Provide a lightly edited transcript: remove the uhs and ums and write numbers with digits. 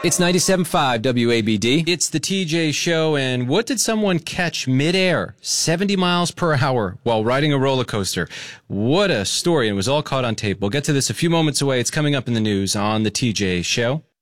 It's 97.5 WABD. It's the TJ Show, and what did someone catch midair, 70 miles per hour, while riding a roller coaster? What a story, and it was all caught on tape. We'll get to this a few moments away. It's coming up in the news on the TJ Show.